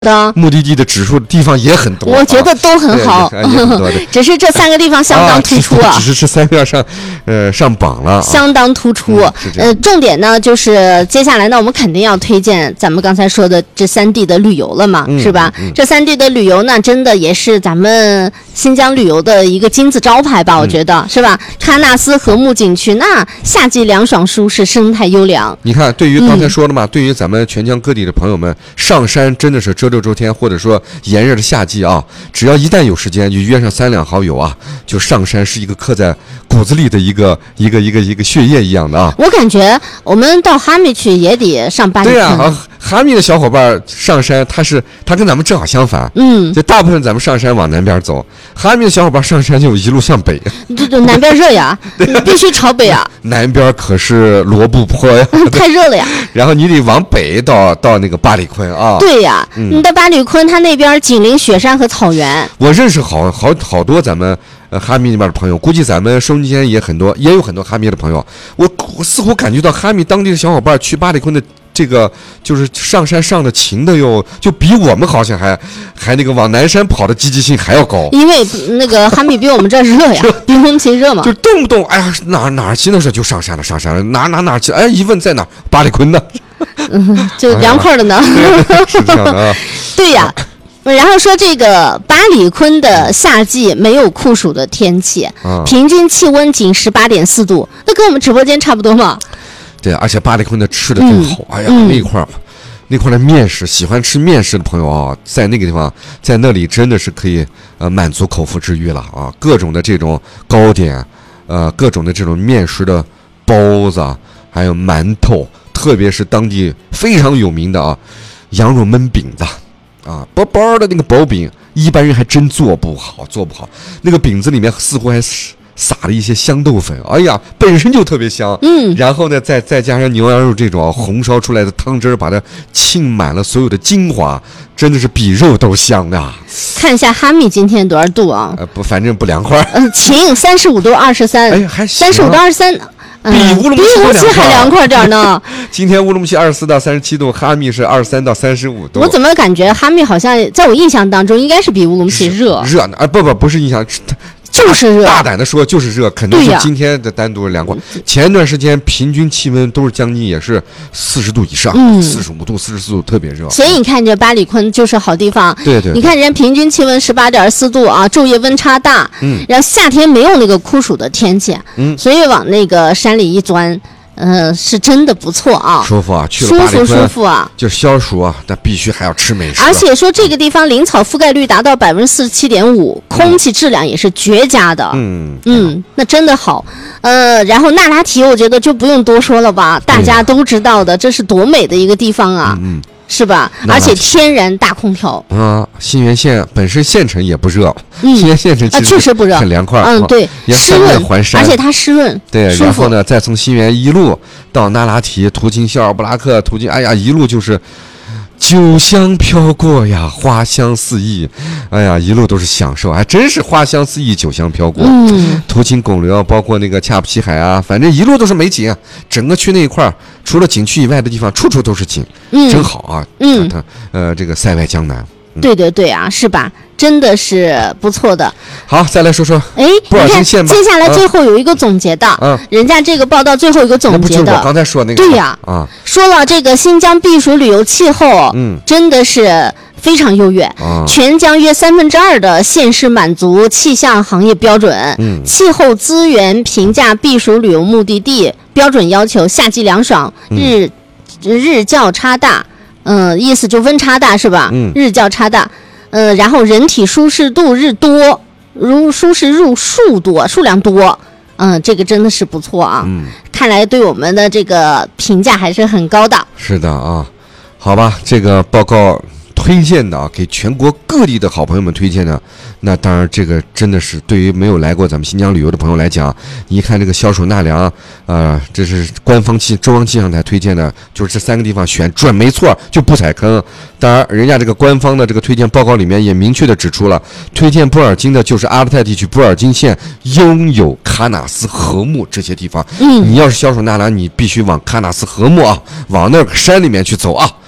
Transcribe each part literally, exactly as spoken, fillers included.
的目的地的指数地方也很多， 我觉得都很好， 啊、也, 也很多的只是这三个地方相当突出啊， 啊只是这三个要上呃上榜了、啊， 相当突出。嗯、呃，重点呢就是接下来呢，我们肯定要推荐咱们刚才说的这三地的旅游了嘛， 嗯、 是吧、 嗯嗯？ 这三地的旅游呢，真的也是咱们新疆旅游的一个金字招牌吧，我觉得、嗯、是吧？喀纳斯禾木景区，那夏季凉爽舒适，生态优良。 你看，对于刚才说的嘛，嗯、对于咱们全疆各地的朋友们，上山真的是遮六周天，或者说炎热的夏季啊，只要一旦有时间，就约上三两好友啊，就上山，是一个刻在骨子里的一个一个一个一个血液一样的啊。 我感觉我们到哈密去也得上巴里坤。 对呀、啊，哈密的小伙伴上山，他是他跟咱们正好相反。 嗯， 就大部分咱们上山往南边走，哈密的小伙伴上山就一路向北。 对对，南边热呀，你必须朝北啊。 南边可是罗布泊呀， 太热了呀。 然后你得往北到到那个巴里坤啊。 对呀， 嗯、 你到巴里坤，它那边紧邻雪山和草原。 我认识好好好多咱们呃哈密那边的朋友，估计咱们收音间也很多，也有很多哈密的朋友。我我似乎感觉到哈密当地的小伙伴去巴里坤的这个就是上山上的勤的哟，就比我们好像还还那个往南山跑的积极性还要高。 因为那个哈密比我们这热呀，比我们骑热嘛。 就动不动哎呀哪哪去那时候就上山了上山了，哪哪哪去哎一问在哪巴里坤呢， 嗯，就凉快的呢。 哎、是这样的啊。 对呀。然后说这个巴里坤的夏季没有酷暑的天气， 嗯、 平均气温仅十八点四度，那跟我们直播间差不多嘛。 对，而且巴里坤的吃的真好，嗯、哎呀，嗯、那块儿那块的面食，喜欢吃面食的朋友啊，在那个地方，在那里真的是可以呃满足口腹之欲了啊！各种的这种糕点，呃，各种的这种面食的包子，还有馒头，特别是当地非常有名的啊羊肉焖饼子。啊，薄薄的那个薄饼，一般人还真做不好，做不好。那个饼子里面似乎还撒了一些香豆粉，哎呀，本身就特别香。 嗯， 然后呢，再再加上牛羊肉这种红烧出来的汤汁儿，把它浸满了所有的精华，真的是比肉都香啊！ 看一下哈密今天多少度啊？ 呃，不，反正不凉快。 嗯、呃，晴，三十五度二十三。 哎，还三十五到二十三。 比乌鲁木齐还凉快点呢。 今天乌鲁木齐二十四到三十七度，哈密是二十三到三十五度。 我怎么感觉哈密好像在我印象当中应该是比乌鲁木齐热？ 热呢？啊，不不不是印象， 就是热。 大胆的说就是热，肯定是今天的单独凉快。前一段时间平均气温都是将近也是四十度以上，四十五度、四十四度特别热。 所以你看这巴里坤就是好地方。 对 对, 对。 你看人家平均气温十八点四度啊，昼夜温差大。 嗯。 然后夏天没有那个酷暑的天气。 嗯。 所以往那个山里一钻。呃，是真的不错啊， 舒服啊，去了巴里坤舒服舒服啊， 就消暑啊，但必须还要吃美食。 而且说这个地方林草覆盖率达到百分之四十七点五，空气质量也是绝佳的。 嗯嗯，那真的好。呃，然后那拉提，我觉得就不用多说了吧，大家都知道的，这是多美的一个地方啊。 嗯。 是吧？而且天然大空调啊！新源县本身县城也不热， 嗯、 新源县城啊确实不热， 很凉快。 嗯，对，湿润环山， 而且它湿润。 对，然后呢，再从新源一路到那拉提，途经肖尔布拉克，途经哎呀，一路就是酒香飘过呀，花香四溢，哎呀，一路都是享受，还真是花香四溢，酒香飘过。 嗯， 途经拱流，包括那个恰普齐海啊，反正一路都是美景啊。整个区那一块儿，除了景区以外的地方，处处都是景， 嗯， 真好啊。 嗯， 它呃，这个塞外江南。 嗯、对对对啊，是吧？真的是不错的。 好，再来说说。 哎， 布尔津县吧。 接下来最后有一个总结的， 嗯， 人家这个报道最后一个总结的， 那不就是我刚才说那个？ 对呀， 啊， 说了这个新疆避暑旅游气候， 嗯， 真的是非常优越。 啊， 全疆约三分之二的县市满足气象行业标准， 嗯， 气候资源评价避暑旅游目的地标准要求夏季凉爽，日、嗯、日较差大，嗯、呃，意思就温差大是吧？ 嗯， 日较差大。呃，然后人体舒适度日多，如舒适入数多，数量多，嗯、呃，这个真的是不错啊。 嗯， 看来对我们的这个评价还是很高的。 是的啊，好吧，这个报告推荐的啊，给全国各地的好朋友们推荐的。那当然，这个真的是对于没有来过咱们新疆旅游的朋友来讲，你一看这个消暑纳凉，呃，这是官方气中央气象台推荐的，就是这三个地方选准没错，就不踩坑。当然，人家这个官方的这个推荐报告里面也明确的指出了，推荐布尔津的就是阿勒泰地区布尔津县拥有喀纳斯禾木这些地方。 嗯， 你要是消暑纳凉，你必须往喀纳斯禾木啊，往那个山里面去走啊。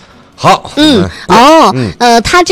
好， 嗯， 我们哦， 嗯呃，他这。